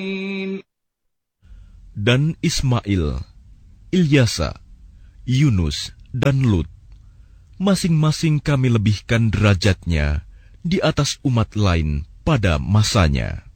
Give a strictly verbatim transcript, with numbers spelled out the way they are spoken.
Dan Ismail, Ilyasa, Yunus, dan Lut, masing-masing kami lebihkan derajatnya di atas umat lain pada masanya.